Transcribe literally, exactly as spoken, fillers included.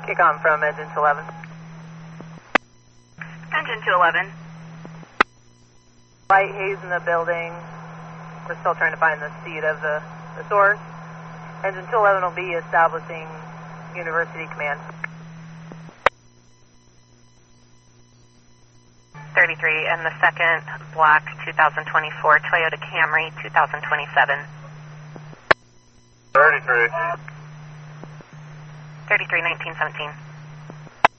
Kick on from engine two eleven. Engine two eleven. Light haze in the building. We're still trying to find the seat of the, the source. Engine two eleven will be establishing University Command. thirty-three, and the second black two thousand twenty-four Toyota Camry two thousand twenty-seven. thirty-three. thirty-three, nineteen seventeen.